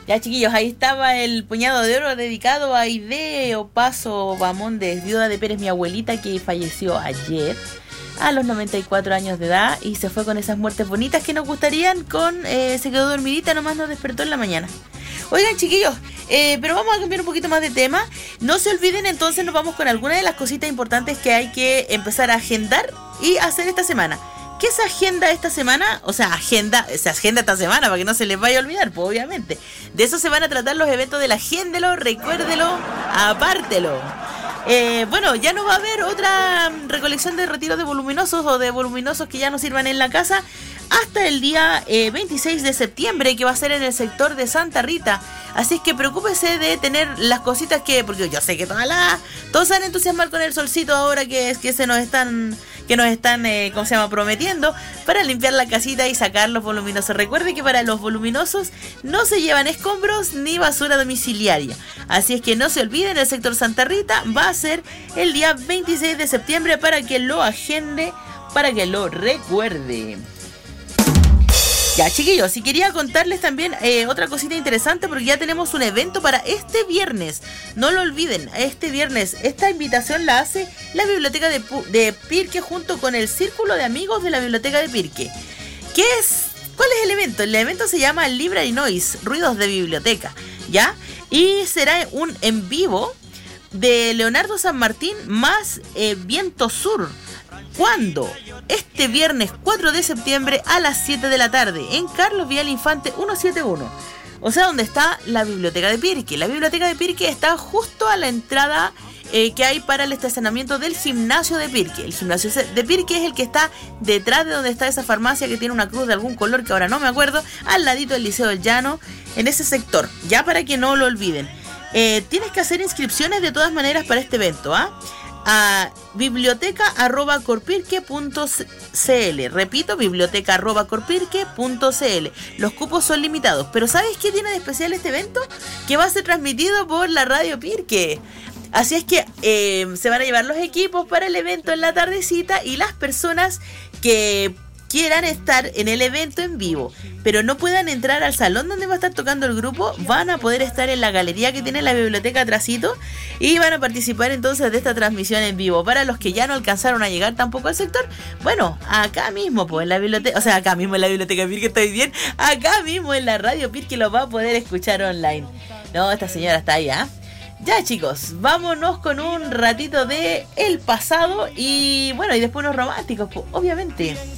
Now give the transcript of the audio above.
Ya, chiquillos, ahí estaba el puñado de oro dedicado a Aide Opaso Bamondes, viuda de Pérez, mi abuelita, que falleció ayer a los 94 años de edad y se fue con esas muertes bonitas que nos gustarían. Se quedó dormidita, nomás nos despertó en la mañana. Oigan, chiquillos, pero vamos a cambiar un poquito más de tema. No se olviden, entonces nos vamos con algunas de las cositas importantes que hay que empezar a agendar y hacer esta semana. ¿Qué se agenda esta semana? O sea, se agenda esta semana para que no se les vaya a olvidar, pues obviamente. De eso se van a tratar los eventos del Agéndelo, recuérdelo, apártelo. Bueno, ya no va a haber otra recolección de retiros de voluminosos o de voluminosos que ya no sirvan en la casa hasta el día 26 de septiembre, que va a ser en el sector de Santa Rita. Así es que preocúpese de tener las cositas porque yo sé que todos se van a entusiasmar con el solcito ahora que se nos están prometiendo para limpiar la casita y sacar los voluminosos. Recuerde que para los voluminosos no se llevan escombros ni basura domiciliaria. Así es que no se olviden, el sector Santa Rita va a ser el día 26 de septiembre para que lo agende, para que lo recuerde. Ya, chiquillos, y quería contarles también otra cosita interesante, porque ya tenemos un evento para este viernes. No lo olviden, este viernes esta invitación la hace la Biblioteca de Pirque junto con el Círculo de Amigos de la Biblioteca de Pirque. ¿Cuál es el evento? El evento se llama Library Noise, Ruidos de Biblioteca, ¿ya? Y será un en vivo de Leonardo San Martín más Viento Sur. ¿Cuándo? Este viernes 4 de septiembre a las 7 de la tarde en Carlos Vial Infante 171. O sea, donde está la Biblioteca de Pirque. La Biblioteca de Pirque está justo a la entrada que hay para el estacionamiento del gimnasio de Pirque. El gimnasio de Pirque es el que está detrás de donde está esa farmacia que tiene una cruz de algún color que ahora no me acuerdo, al ladito del Liceo del Llano, en ese sector. Ya para que no lo olviden. Tienes que hacer inscripciones de todas maneras para este evento, a biblioteca@corpirque.cl. Repito, biblioteca@corpirque.cl. Los cupos son limitados, pero ¿sabes qué tiene de especial este evento? Que va a ser transmitido por la Radio Pirque. Así es que se van a llevar los equipos para el evento en la tardecita, y las personas que quieran estar en el evento en vivo, pero no puedan entrar al salón donde va a estar tocando el grupo, van a poder estar en la galería que tiene la biblioteca atrasito y van a participar entonces de esta transmisión en vivo. Para los que ya no alcanzaron a llegar tampoco al sector, bueno, acá mismo, pues en la biblioteca, o sea, acá mismo en la biblioteca Pirque, estoy bien, acá mismo en la Radio Pirque lo va a poder escuchar online. No, esta señora está ahí, Ya, chicos, vámonos con un ratito de el pasado y bueno, y después unos románticos, pues, obviamente.